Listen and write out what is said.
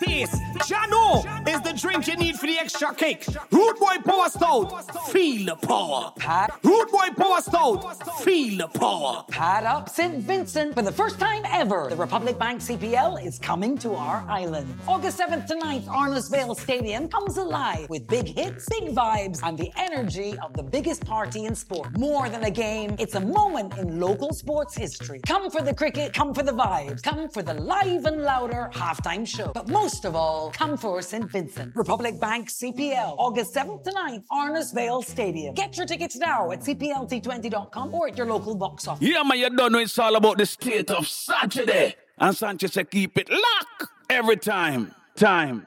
taste. Jano is the drink you need for the extra kick. Root Boy Power Stout, feel the power. Root Boy Power Stout, feel the power. Pad up St. Vincent. For the first time ever, the Republic Bank CPL is coming to our island. August 7th to 9th, Arnoldsville Stadium comes alive with big hits, big vibes, and the energy of the biggest party in sport. More than a game, it's a moment in local sports history. Come for the cricket, come for the vibes, come for the live and louder halftime show. But most of all, come for St. Vincent. Republic Bank CPL, August 7th to 9th, Arnoldsville Stadium. Get your tickets now at cplt20.com or at your local box office. Yeah, man, you don't know it's all about the state of Saturday. And Sanchez said keep it locked every time.